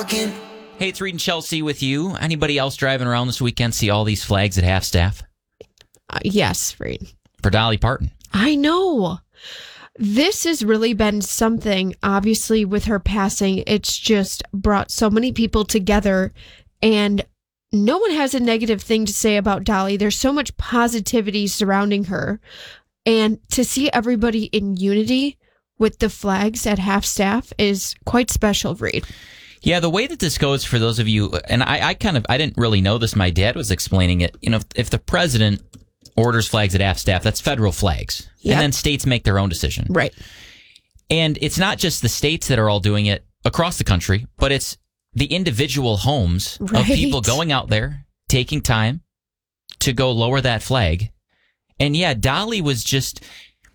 Hey, it's Reed and Chelsea with you. Anybody else driving around this weekend see all these flags at half-staff? Yes, Reed. For Dolly Parton. I know. This has really been something, obviously, with her passing. It's just brought so many people together, and no one has a negative thing to say about Dolly. There's so much positivity surrounding her, and to see everybody in unity with the flags at half-staff is quite special, Reed. Yeah, the way that this goes for those of you, and I didn't really know this. My dad was explaining it. You know, if the president orders flags at half-staff, that's federal flags. Yep. And then states make their own decision. Right. And it's not just the states that are all doing it across the country, but it's the individual homes of people going out there, taking time to go lower that flag. And yeah, Dolly was just...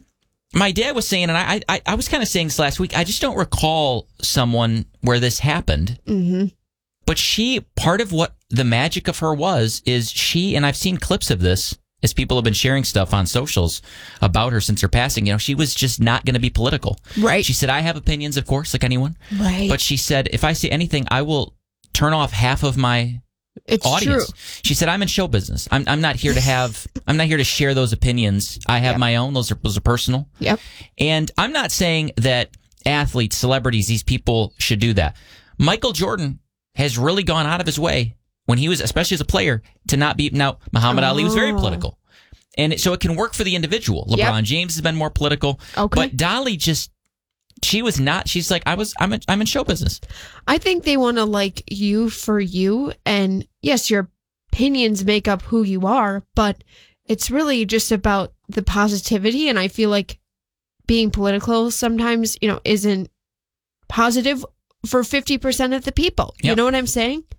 My dad was saying, and I was kind of saying this last week, I just don't recall someone where this happened. Mm-hmm. But part of what the magic of her is she, and I've seen clips of this as people have been sharing stuff on socials about her since her passing, you know, she was just not going to be political. Right. She said, I have opinions, of course, like anyone. Right. But she said, if I say anything, I will turn off half of my audience. True. She said, I'm in show business. I'm not here to share those opinions. I have my own. Those are personal. Yep. And I'm not saying that athletes, celebrities, these people should do that. Michael Jordan has really gone out of his way when he was, especially as a player, to not be. Now, Muhammad Ali was very political. And so it can work for the individual. LeBron James has been more political. Okay. But Dolly she was not. She's like, I'm in show business. I think they want to like you for you. And yes, your opinions make up who you are, but it's really just about the positivity. And I feel like being political sometimes, isn't positive for 50% of the people. Yep. You know what I'm saying?